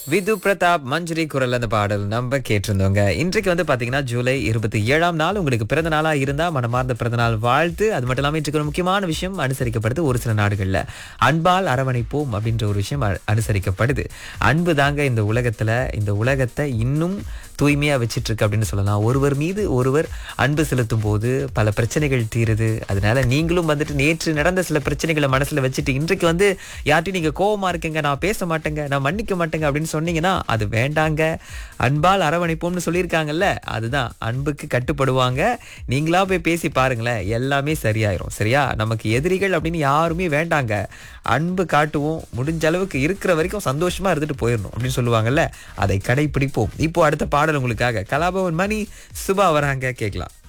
விது பிரதாப் மஞ்சுரி குரல் அந்த பாடல் நம்ம கேட்டிருந்தோங்க. இன்றைக்கு வந்து பாத்தீங்கன்னா ஜூலை 27ஆம் நாள் உங்களுக்கு பிறந்த நாளா இருந்தா மனமார்ந்த பிறந்த நாள் வாழ்த்து. அது மட்டும் இல்லாம இன்றைக்கு ஒரு முக்கியமான விஷயம் அனுசரிக்கப்படுது ஒரு சில நாடுகள்ல. அன்பால் அரவணைப்போம் அப்படின்ற ஒரு விஷயம் அனுசரிக்கப்படுது. அன்பு தாங்க இந்த உலகத்துல இந்த உலகத்தை இன்னும் தூய்மையா வச்சிட்டு இருக்கு அப்படின்னு சொல்லலாம். ஒருவர் மீது ஒருவர் அன்பு செலுத்தும் போது பல பிரச்சனைகள் தீருது. அதனால நீங்களும் வந்துட்டு நேற்று நடந்த சில பிரச்சனைகளை மனசுல வச்சுட்டு இன்றைக்கு வந்து யார்ட்டையும் நீங்க கோவமா இருக்கீங்க, நான் பேச மாட்டேங்க, நான் மன்னிக்க மாட்டேங்க அப்படின்னு சொன்னீங்கன்னா அது வேண்டாங்க. அன்பால் அரவணைப்போம்னு சொல்லியிருக்காங்கல்ல, அதுதான் அன்புக்கு கட்டுப்படுவாங்க. நீங்களா போய் பேசி பாருங்களேன், எல்லாமே சரியாயிரும். சரியா? நமக்கு எதிரிகள் அப்படின்னு யாருமே வேண்டாங்க. அன்பு காட்டுவோம், முடிஞ்ச அளவுக்கு இருக்கிற வரைக்கும் சந்தோஷமா இருந்துட்டு போயிடணும் அப்படின்னு சொல்லுவாங்கல்ல, அதை கடைபிடிப்போம். இப்போ அடுத்த பாடல் உங்களுக்காக கலாபவன் மணி சுபா வராங்க, கேட்கலாம்.